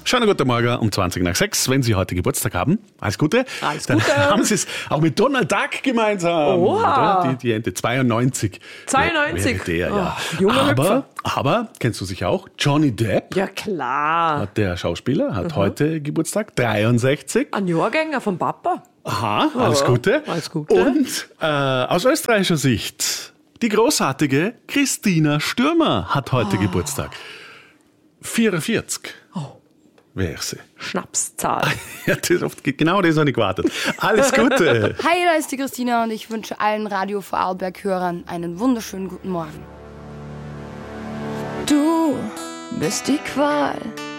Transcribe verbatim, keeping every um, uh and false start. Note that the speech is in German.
Schönen guten Morgen um zwanzig nach sechs, wenn Sie heute Geburtstag haben. Alles Gute. Alles Dann Gute. haben Sie es auch mit Donald Duck gemeinsam. Oha. Oder? Die, die Ente zweiundneunzig. zweiundneunzig? Wäre der, ja. Oh, junger aber, Hüpfer. aber, kennst du sicher auch, Johnny Depp, Ja, klar. der Schauspieler, hat heute Geburtstag, dreiundsechzig. Ein Jahrgänger vom Papa. Aha, alles Ja, Gute. alles Gute. Und äh, aus österreichischer Sicht, die großartige Christina Stürmer hat heute Ah. Geburtstag. vierundvierzig Oh. wäre sie. Schnapszahl. Ja, das oft, genau das habe ich gewartet. Alles Gute. Hi, da ist die Christina und ich wünsche allen Radio Vorarlberg-Hörern einen wunderschönen guten Morgen. Du bist die Qual